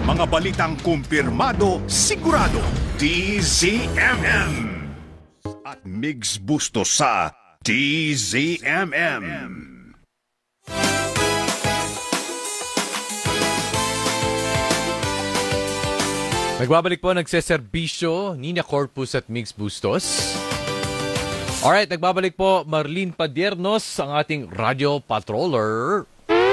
Mga balitang kumpirmado, sigurado. DZMM. At Migs Bustos sa DZMM. Nagbabalik po nagseserbisyo Nina Corpus at Migs Bustos. Alright, nagbabalik po Marlene Padiernos, ang ating radio patroller.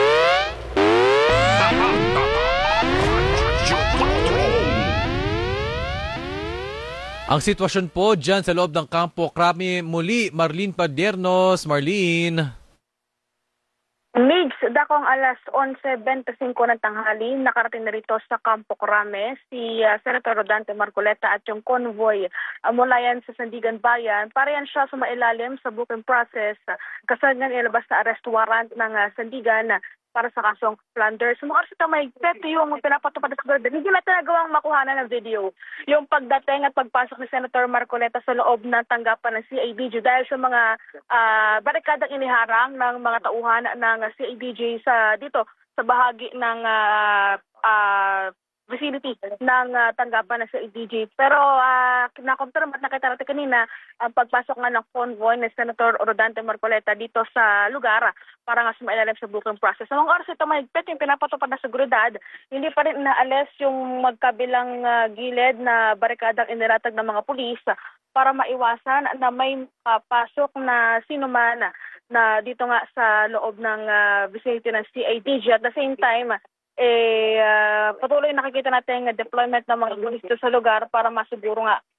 Ang sitwasyon po dyan sa loob ng Campo Crame muli, Marlene Padiernos. Marlene. Migs, dakong alas 11:25 ng tanghali, nakarating na rito sa Campo Crame si Senator Rodante Marcoleta at yung convoy mula yan sa Sandigan Bayan para yan siya sumailalim sa booking process kasaganang ilabas na arrest warrant ng Sandigan para sa kasong plunder. So mga arsita may yung pinapatupad sa gawin. Hindi natin nagawang makuhanan ng video. Yung pagdating at pagpasok ni Senator Marcoleta sa loob ng tanggapan ng CIDG dahil sa mga barikadang iniharang ng mga tauhan ng CIDG sa dito sa bahagi ng vicinity ng tanggapan ng CIDG. Pero nakonfirm at nakita natin kanina ang pagpasok nga ng convoy ni Senator Rodante Marcoleta dito sa lugar para nga sumailalim sa booking process. Sa mga oras ito mahigpit yung pinapatupad na seguridad, hindi pa rin naalis yung magkabilang gilid na barikadang inilatag ng mga pulis para maiwasan na may pasok na sinuman na dito nga sa loob ng vicinity ng CIDG. At the same time, patuloy nakikita natin ang deployment ng mga pulis sa lugar para masiguro nga